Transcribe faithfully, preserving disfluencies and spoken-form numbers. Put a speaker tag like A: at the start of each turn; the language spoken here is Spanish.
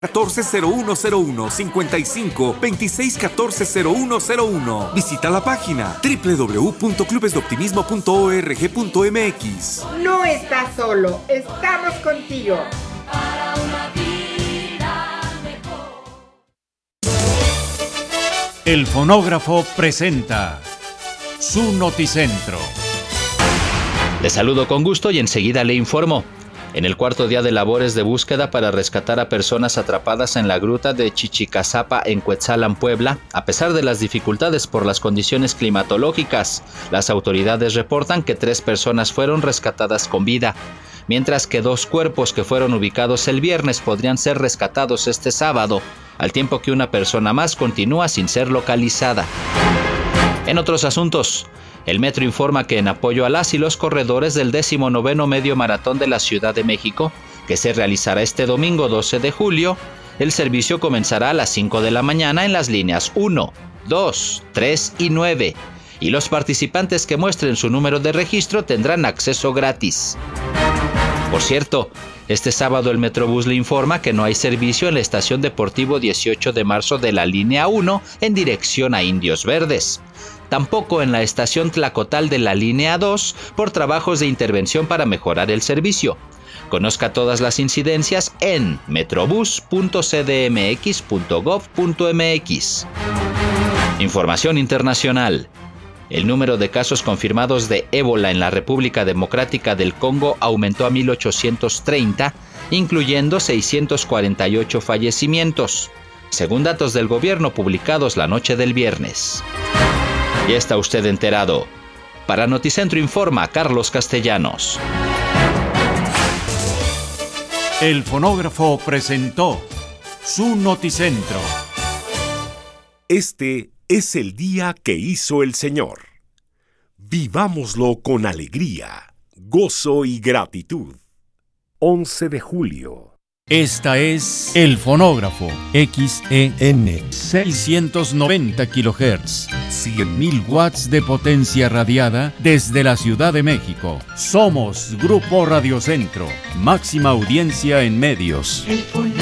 A: catorce cero uno cero uno, cincuenta y cinco, veintiséis catorce cero uno cero uno. Visita la página doble u doble u doble u punto clubes de optimismo punto org punto m x.
B: No estás solo, estamos contigo.
C: Para una vida mejor.
D: El fonógrafo presenta su noticentro.
E: Le saludo con gusto y enseguida le informo. En el cuarto día de labores de búsqueda para rescatar a personas atrapadas en la gruta de Chichicazapa en Cuetzalan, Puebla, a pesar de las dificultades por las condiciones climatológicas, las autoridades reportan que tres personas fueron rescatadas con vida, mientras que dos cuerpos que fueron ubicados el viernes podrían ser rescatados este sábado, al tiempo que una persona más continúa sin ser localizada. En otros asuntos, el Metro informa que en apoyo a las y los corredores del décimo noveno Medio Maratón de la Ciudad de México, que se realizará este domingo doce de julio, el servicio comenzará a las cinco de la mañana en las líneas uno, dos, tres y nueve, y los participantes que muestren su número de registro tendrán acceso gratis. Por cierto, este sábado el Metrobús le informa que no hay servicio en la estación Deportivo dieciocho de marzo de la línea uno en dirección a Indios Verdes. Tampoco en la estación Tlacotal de la línea dos por trabajos de intervención para mejorar el servicio. Conozca todas las incidencias en metrobús punto c d m x punto gov punto m x. Información internacional. El número de casos confirmados de ébola en la República Democrática del Congo aumentó a mil ochocientos treinta, incluyendo seiscientos cuarenta y ocho fallecimientos, según datos del gobierno publicados la noche del viernes. Ya está usted enterado. Para Noticentro informa Carlos Castellanos.
D: El fonógrafo presentó su noticentro.
F: Este es el día que hizo el Señor. Vivámoslo con alegría, gozo y gratitud. once de julio.
D: Esta es El Fonógrafo, X E N, seiscientos noventa kilohertz, cien mil watts de potencia radiada desde la Ciudad de México. Somos Grupo Radio Centro, máxima audiencia en medios.